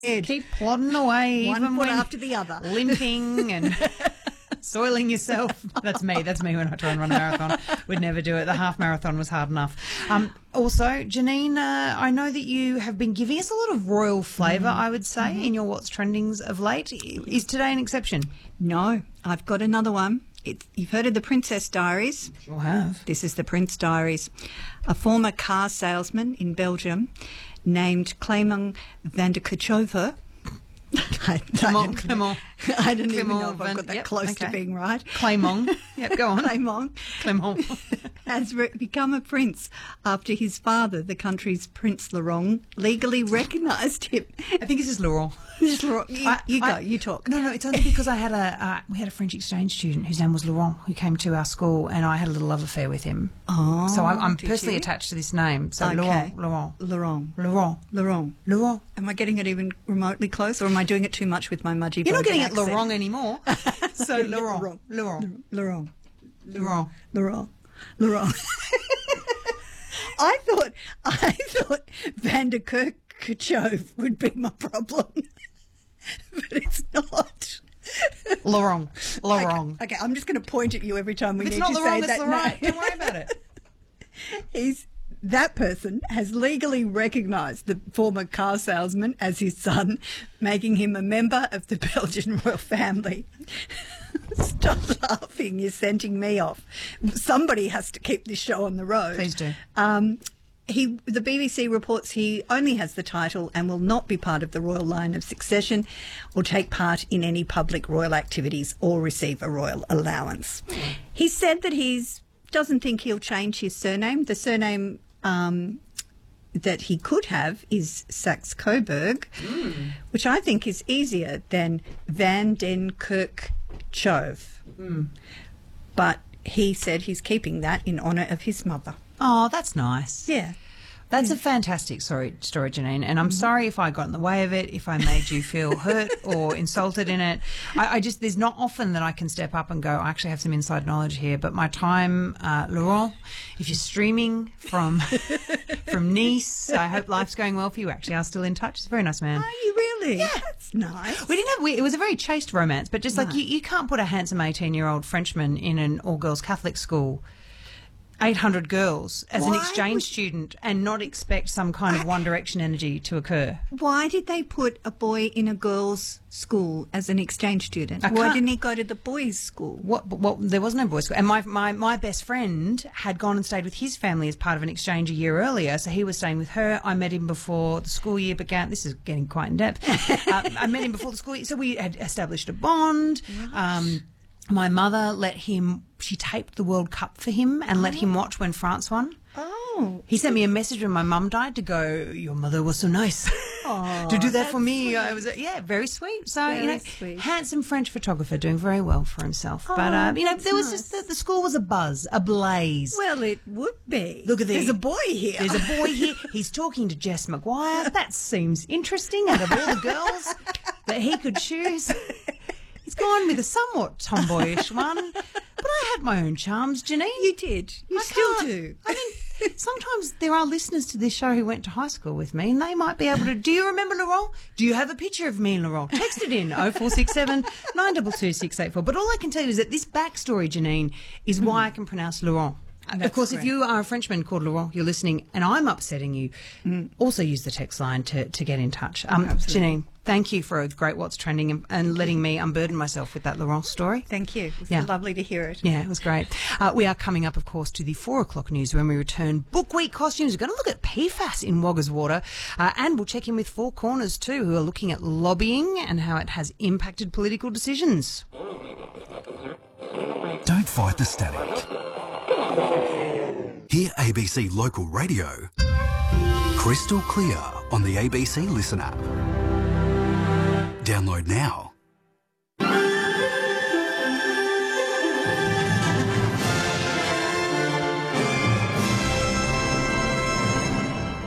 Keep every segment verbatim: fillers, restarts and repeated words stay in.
Keep plodding away. One even foot when after the other. Limping and soiling yourself. That's me. That's me when I try and run a marathon. Would never do it. The half marathon was hard enough. Um, also, Janine, uh, I know that you have been giving us a lot of royal flavour, mm. I would say, mm-hmm. in your What's Trendings of late. Is today an exception? No, I've got another one. It's, you've heard of the Princess Diaries? Sure have. This is the Prince Diaries. A former car salesman in Belgium named Clément van der Kerchove. I, Clément, Clément. I don't Clément even know if I van, got that yep, close okay. to being right. Clément. Yep, go on. Clément. Clément. Has re- become a prince after his father, the country's Prince Laurent, legally recognised him. I think this is Laurent. Laurent. You, I, you go, I, you talk. No, no, it's only because I had a uh, we had a French exchange student whose name was Laurent who came to our school, and I had a little love affair with him. Oh, so I'm, I'm personally you? attached to this name. So okay. Laurent, Laurent, Laurent, Laurent, Laurent, Laurent. Am I getting it even remotely close, or am I doing it too much with my mudgy? You're not getting accent? it Laurent anymore. So Laurent, Laurent, Laurent, Laurent, Laurent, Laurent. I thought I thought Van der Kerchove would be my problem, but it's not. Laurent, Laurent. Okay, okay, I'm just going to point at you every time we if need it's to not say Laurent, that it's Laurent. name. Don't worry about it. He's that person has legally recognised the former car salesman as his son, making him a member of the Belgian royal family. Stop laughing, you're sending me off. Somebody has to keep this show on the road. Please do. Um, he, the B B C reports he only has the title and will not be part of the royal line of succession or take part in any public royal activities or receive a royal allowance. He said that he's doesn't think he'll change his surname. The surname um, that he could have is Saxe-Coburg, mm. which I think is easier than Van den Kerchove. Mm. But he said he's keeping that in honour of his mother. Oh, that's nice. Yeah. That's yeah. a fantastic story, story, Janine, and I'm mm-hmm. sorry if I got in the way of it, if I made you feel hurt or insulted in it. I, I just, there's not often that I can step up and go, I actually have some inside knowledge here, but my time, uh, Laurent, if you're streaming from from Nice, I hope life's going well for you. Actually, I'm still in touch. He's a very nice man. Are you really? Yeah. That's nice. We didn't have, we, it was a very chaste romance, but just no. like you, you can't put a handsome eighteen-year-old Frenchman in an all-girls Catholic school, eight hundred girls as Why an exchange would... student, and not expect some kind of One Direction energy to occur. Why did they put a boy in a girls' school as an exchange student? I Why can't... didn't he go to the boys' school? What? What? There was no boys' school. And my, my, my best friend had gone and stayed with his family as part of an exchange a year earlier, so he was staying with her. I met him before the school year began. This is getting quite in depth. uh, I met him before the school year, so we had established a bond. Right. Um, My mother let him, she taped the World Cup for him and oh. let him watch when France won. Oh. He sent me a message when my mum died to go, your mother was so nice oh, to do that for me. Sweet. I was, yeah, very sweet. So, very you know, sweet. handsome French photographer doing very well for himself. Oh, but, um, you know, there was nice. just, the, the school was a buzz, a blaze. Well, it would be. Look at this. There's a boy here. There's a boy here. He's talking to Jess Maguire. That seems interesting out of all the girls that he could choose. He's gone with a somewhat tomboyish one, but I had my own charms, Janine. You did. You I still can't. do. I mean, sometimes there are listeners to this show who went to high school with me, and they might be able to. Do you remember Laurent? Do you have a picture of me and Laurent? Text it in oh four six seven, nine two two, six eight four. But all I can tell you is that this backstory, Janine, is mm. why I can pronounce Laurent. That's of course, great. if you are a Frenchman called Laurent, you're listening, and I'm upsetting you, mm. also use the text line to, to get in touch. Um, Janine, thank you for a great What's Trending and, and letting me unburden myself with that Laurent story. Thank you. It was yeah. lovely to hear it. Yeah, it was great. Uh, we are coming up, of course, to the four o'clock news when we return. Book Week costumes. We're going to look at P FAS in Wagga's Water, uh, and we'll check in with Four Corners too, who are looking at lobbying and how it has impacted political decisions. Don't fight the static. Hear A B C Local Radio crystal clear on the A B C Listen app. Download now. Adam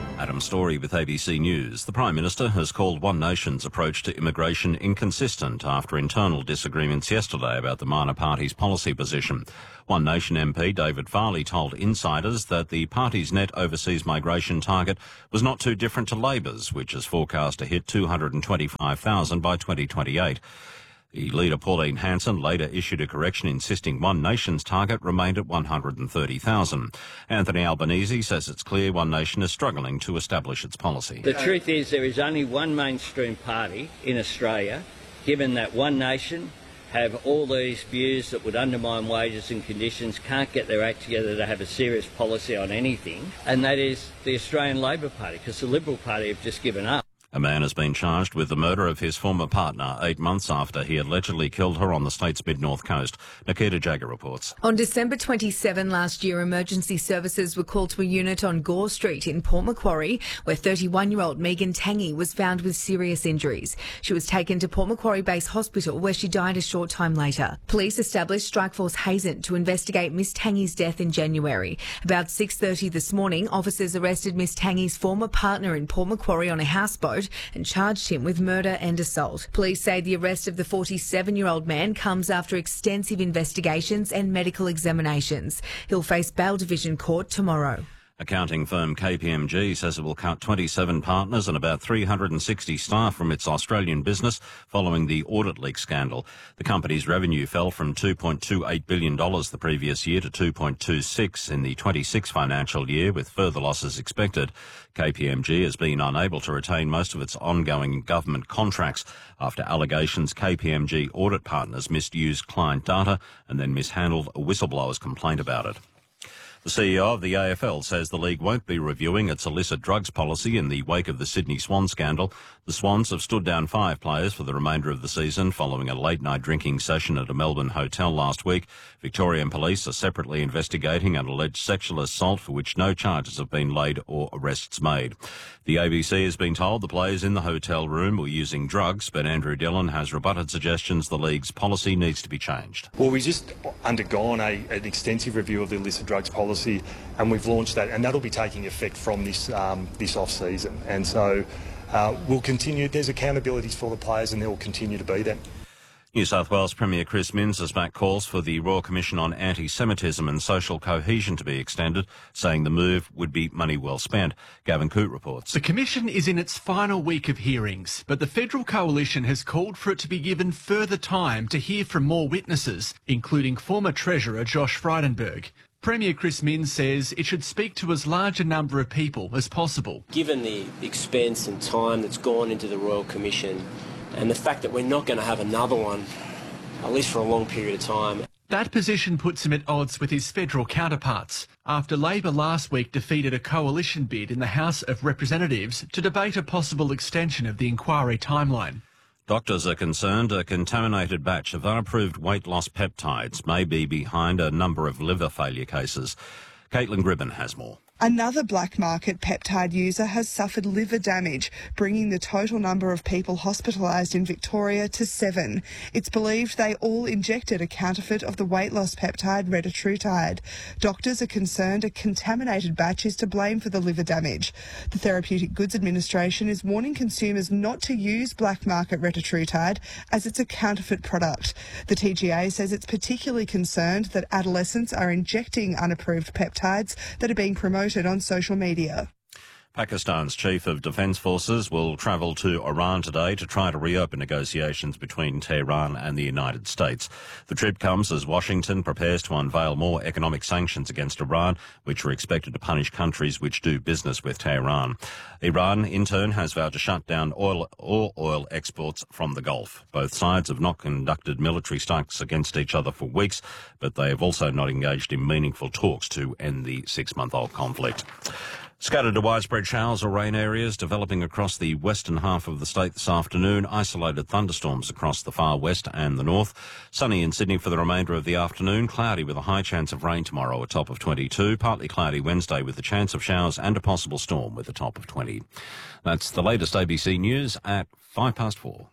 Story with A B C News. The Prime Minister has called One Nation's approach to immigration inconsistent after internal disagreements yesterday about the minor party's policy position. One Nation M P David Farley told insiders that the party's net overseas migration target was not too different to Labor's, which is forecast to hit two hundred twenty-five thousand by twenty twenty-eight. The leader, Pauline Hanson, later issued a correction insisting One Nation's target remained at one hundred thirty thousand. Anthony Albanese says it's clear One Nation is struggling to establish its policy. The truth is there is only one mainstream party in Australia, given that One Nation have all these views that would undermine wages and conditions, can't get their act together to have a serious policy on anything, and that is the Australian Labor Party, because the Liberal Party have just given up. A man has been charged with the murder of his former partner eight months after he allegedly killed her on the state's mid-north coast. Nikita Jagger reports. On December twenty-seventh last year, emergency services were called to a unit on Gore Street in Port Macquarie, where thirty-one-year-old Megan Tangy was found with serious injuries. She was taken to Port Macquarie Base Hospital, where she died a short time later. Police established Strikeforce Hazen to investigate Miss Tangy's death in January. About six thirty this morning, officers arrested Miss Tangy's former partner in Port Macquarie on a houseboat and charged him with murder and assault. Police say the arrest of the forty-seven-year-old man comes after extensive investigations and medical examinations. He'll face bail division court tomorrow. Accounting firm K P M G says it will cut twenty-seven partners and about three hundred sixty staff from its Australian business following the audit leak scandal. The company's revenue fell from two point two eight billion dollars the previous year to two point two six in the twenty-six financial year, with further losses expected. K P M G has been unable to retain most of its ongoing government contracts after allegations K P M G audit partners misused client data and then mishandled a whistleblower's complaint about it. The C E O of the A F L says the league won't be reviewing its illicit drugs policy in the wake of the Sydney Swans scandal. The Swans have stood down five players for the remainder of the season following a late-night drinking session at a Melbourne hotel last week. Victorian police are separately investigating an alleged sexual assault for which no charges have been laid or arrests made. The A B C has been told the players in the hotel room were using drugs, but Andrew Dillon has rebutted suggestions the league's policy needs to be changed. Well, we've just undergone a, an extensive review of the illicit drugs policy, and we've launched that, and that'll be taking effect from this um, this off-season. And so uh, we'll continue. There's accountabilities for the players, and there will continue to be that. New South Wales Premier Chris Minns has backed calls for the Royal Commission on Anti-Semitism and Social Cohesion to be extended, saying the move would be money well spent. Gavin Coote reports. The Commission is in its final week of hearings, but the Federal Coalition has called for it to be given further time to hear from more witnesses, including former Treasurer Josh Frydenberg. Premier Chris Minns says it should speak to as large a number of people as possible. Given the expense and time that's gone into the Royal Commission, and the fact that we're not going to have another one, at least for a long period of time. That position puts him at odds with his federal counterparts, after Labor last week defeated a coalition bid in the House of Representatives to debate a possible extension of the inquiry timeline. Doctors are concerned a contaminated batch of unapproved weight loss peptides may be behind a number of liver failure cases. Caitlin Gribben has more. Another black market peptide user has suffered liver damage, bringing the total number of people hospitalised in Victoria to seven. It's believed they all injected a counterfeit of the weight loss peptide retatrutide. Doctors are concerned a contaminated batch is to blame for the liver damage. The Therapeutic Goods Administration is warning consumers not to use black market retatrutide as it's a counterfeit product. The T G A says it's particularly concerned that adolescents are injecting unapproved peptides that are being promoted on social media. Pakistan's Chief of Defence Forces will travel to Iran today to try to reopen negotiations between Tehran and the United States. The trip comes as Washington prepares to unveil more economic sanctions against Iran, which are expected to punish countries which do business with Tehran. Iran, in turn, has vowed to shut down oil, all oil exports from the Gulf. Both sides have not conducted military strikes against each other for weeks, but they have also not engaged in meaningful talks to end the six-month-old conflict. Scattered to widespread showers or rain areas developing across the western half of the state this afternoon. Isolated thunderstorms across the far west and the north. Sunny in Sydney for the remainder of the afternoon. Cloudy with a high chance of rain tomorrow, a top of twenty-two. Partly cloudy Wednesday with the chance of showers and a possible storm with a top of twenty. That's the latest A B C News at five past four.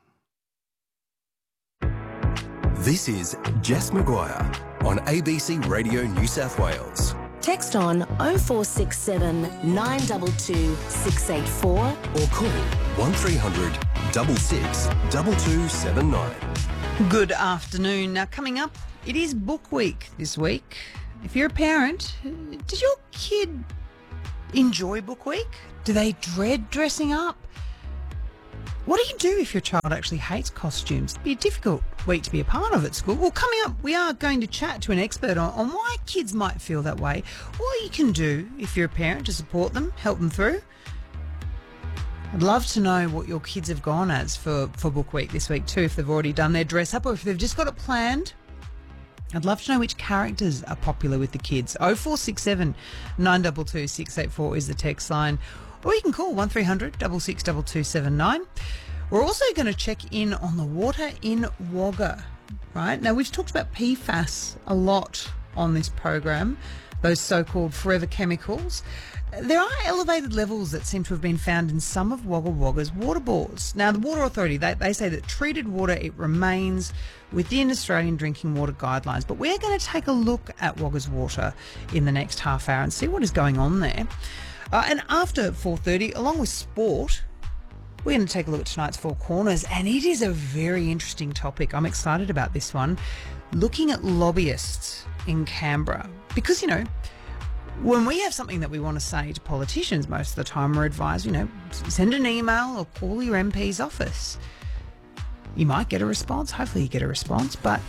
This is Jess Maguire on A B C Radio New South Wales. Text on oh four six seven, nine two two, six eight four or call one three hundred, six six, two two seven nine. Good afternoon. Now, coming up, it is Book Week this week. If you're a parent, does your kid enjoy Book Week? Do they dread dressing up? What do you do if your child actually hates costumes? It'd be a difficult week to be a part of at school. Well, coming up, we are going to chat to an expert on, on why kids might feel that way, what you can do if you're a parent to support them, help them through. I'd love to know what your kids have gone as for, for Book Week this week too, if they've already done their dress up or if they've just got it planned. I'd love to know which characters are popular with the kids. oh four six seven, nine two two, six eight four is the text line. Or you can call one three hundred, six six, two two seven nine. We're also going to check in on the water in Wagga, right? Now, we've talked about P FAS a lot on this program, those so-called forever chemicals. There are elevated levels that seem to have been found in some of Wagga Wagga's water bores. Now, the Water Authority, they, they say that treated water, it remains within Australian drinking water guidelines. But we're going to take a look at Wagga's water in the next half hour and see what is going on there. Uh, and after four thirty, along with sport, we're going to take a look at tonight's Four Corners, and it is a very interesting topic. I'm excited about this one. Looking at lobbyists in Canberra. Because, you know, when we have something that we want to say to politicians, most of the time we're advised, you know, send an email or call your M P's office. You might get a response. Hopefully you get a response. But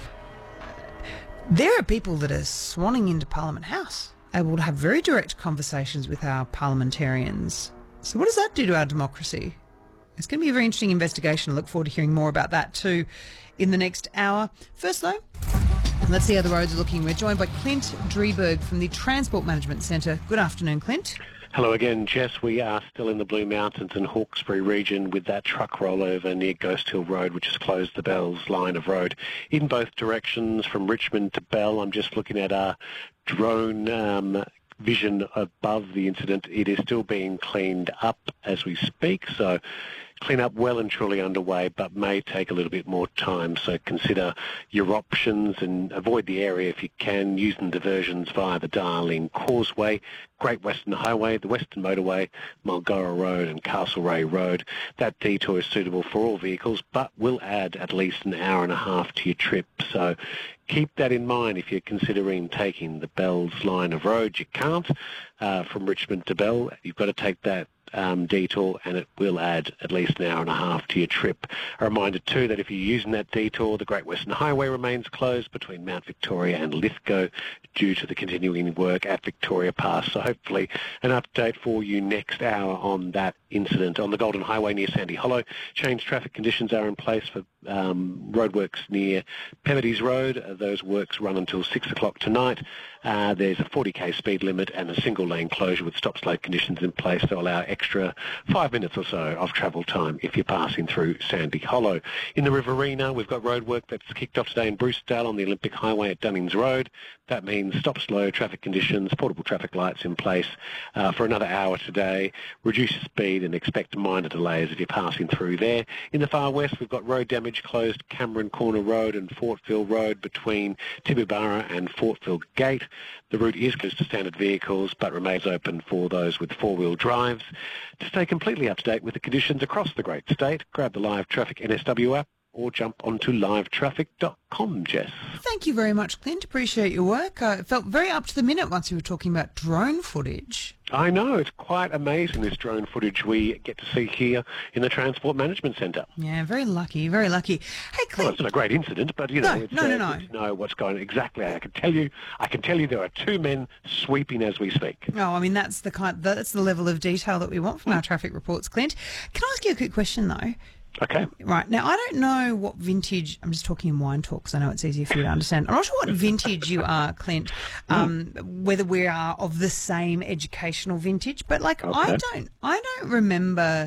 there are people that are swanning into Parliament House, able to have very direct conversations with our parliamentarians. So what does that do to our democracy? It's going to be a very interesting investigation. I look forward to hearing more about that too in the next hour. First, though, let's see how the roads are looking. We're joined by Clint Drieberg from the Transport Management Centre. Good afternoon, Clint. Hello again, Jess. We are still in the Blue Mountains and Hawkesbury region with that truck rollover near Ghost Hill Road, which has closed the Bells line of road in both directions from Richmond to Bell. I'm just looking at our drone um, vision above the incident. It is still being cleaned up as we speak, so clean up well and truly underway, but may take a little bit more time. So consider your options and avoid the area if you can, using diversions via the Darling Causeway, Great Western Highway, the Western Motorway, Mulgora Road and Castlereagh Road. That detour is suitable for all vehicles, but will add at least an hour and a half to your trip. So keep that in mind if you're considering taking the Bells line of road. You can't uh, from Richmond to Bell. You've got to take that Um, detour, and it will add at least an hour and a half to your trip. A reminder too that if you're using that detour, the Great Western Highway remains closed between Mount Victoria and Lithgow due to the continuing work at Victoria Pass. So hopefully an update for you next hour on that incident. On the Golden Highway near Sandy Hollow, changed traffic conditions are in place for um, roadworks near Peverdy's Road. Uh, those works run until six o'clock tonight. Uh, there's a forty k speed limit and a single lane closure with stop-slope conditions in place to allow extra five minutes or so of travel time if you're passing through Sandy Hollow. In the Riverina, we've got roadwork that's kicked off today in Brucedale on the Olympic Highway at Dunnings Road. That means stop-slow traffic conditions, portable traffic lights in place uh, for another hour today. Reduce speed and expect minor delays if you're passing through there. In the far west, we've got road damage closed Cameron Corner Road and Fortville Road between Tibooburra and Fortville Gate. The route is closed to standard vehicles but remains open for those with four-wheel drives. To stay completely up to date with the conditions across the great state, grab the Live Traffic N S W app or jump onto live traffic dot com, Jess. Thank you very much, Clint. Appreciate your work. Uh, it felt very up to the minute once you were talking about drone footage. I know. It's quite amazing, this drone footage we get to see here in the Transport Management Centre. Yeah, very lucky, very lucky. Hey, Clint. Well, it's not a great incident, but, you know, no, it's no, no, uh, no. good to know what's going on. Exactly. I can tell you, I can tell you there are two men sweeping as we speak. No, I mean, that's the kind, that's the level of detail that we want from our traffic reports, Clint. Can I ask you a quick question, though? Okay. Right. Now, I don't know what vintage, I'm just talking in wine talk because I know it's easier for you to understand. I'm not sure what vintage you are, Clint, um, whether we are of the same educational vintage, but like okay. I don't, I don't remember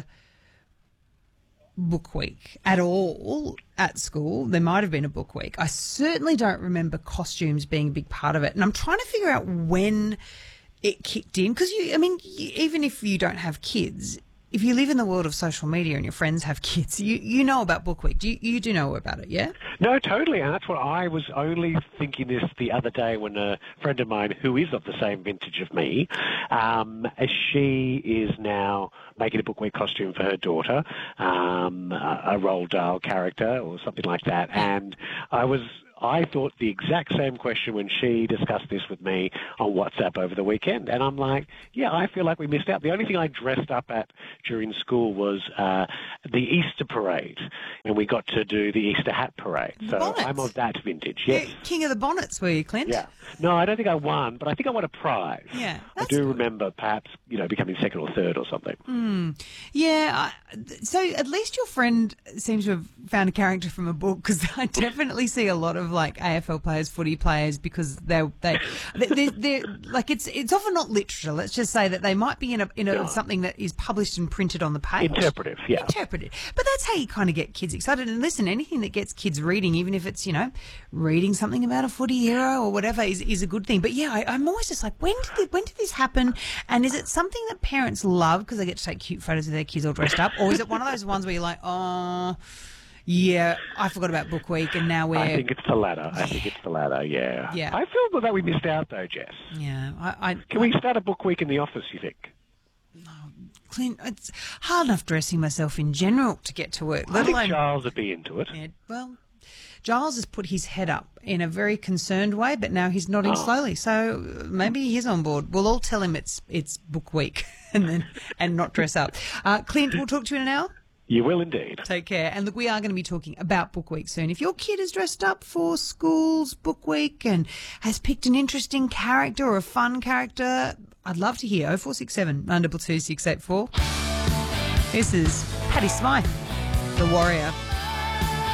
Book Week at all at school. There might have been a Book Week. I certainly don't remember costumes being a big part of it. And I'm trying to figure out when it kicked in because, you, I mean, you, even if you don't have kids, if you live in the world of social media and your friends have kids, you, you know about Book Week. Do you, you do know about it, yeah? No, totally, and that's what I was only thinking this the other day when a friend of mine who is of the same vintage of me, um, she is now making a Book Week costume for her daughter, um, a, a Roald Dahl character or something like that, and I was... I thought the exact same question when she discussed this with me on WhatsApp over the weekend. And I'm like, yeah, I feel like we missed out. The only thing I dressed up at during school was uh, the Easter parade. And we got to do the Easter hat parade. The so bonnets. I'm of that vintage, yes. You're King of the Bonnets, were you, Clint? Yeah. No, I don't think I won, but I think I won a prize. Yeah. I do remember perhaps, you know, becoming second or third or something. Mm. Yeah. I, so at least your friend seems to have found a character from a book, because I definitely see a lot of like A F L players, footy players, because they they they they're like it's it's often not literature. Let's just say that they might be in a in a Yeah. something that is published and printed on the page. Interpretive, yeah. Interpretive. But that's how you kind of get kids excited. And listen, anything that gets kids reading, even if it's, you know, reading something about a footy hero or whatever, is is a good thing. But yeah, I, I'm always just like, when did it, when did this happen? And is it something that parents love because they get to take cute photos of their kids all dressed up, or is it one of those ones where you're like, oh, yeah, I forgot about Book Week, and now we're... I think it's the latter. I think it's the latter, yeah. Yeah. I feel that we missed out, though, Jess. Yeah. I, I, Can we start a Book Week in the office, you think? Clint, it's hard enough dressing myself in general to get to work. I Let think alone, Charles would be into it. Yeah, well, Giles has put his head up in a very concerned way, but now he's nodding Oh. slowly. So maybe he's on board. We'll all tell him it's it's Book Week and then and not dress up. Uh, Clint, we'll talk to you in an hour. You will indeed. Take care. And look, we are going to be talking about Book Week soon. If your kid is dressed up for school's Book Week and has picked an interesting character or a fun character, I'd love to hear. oh four six seven, nine two two, six eight four. This is Patty Smythe, the Warrior.